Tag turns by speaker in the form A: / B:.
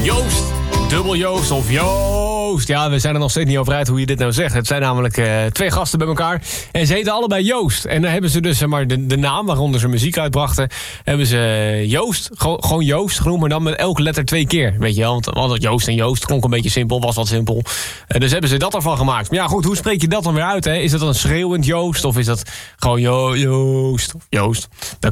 A: Joost, dubbel Joost of Joost. Ja, we zijn er nog steeds niet over uit hoe je dit nou zegt. Het zijn namelijk twee gasten bij elkaar. En ze heten allebei Joost. En dan hebben ze dus maar de naam waaronder ze muziek uitbrachten. Hebben ze Joost, gewoon Joost genoemd. Maar dan met elke letter 2 keer. Weet je wel, want Joost en Joost klonk een beetje simpel. Was wat simpel. Dus hebben ze dat ervan gemaakt. Maar ja goed, hoe spreek je dat dan weer uit? Hè? Is dat een schreeuwend Joost? Of is dat gewoon Joost? Joost.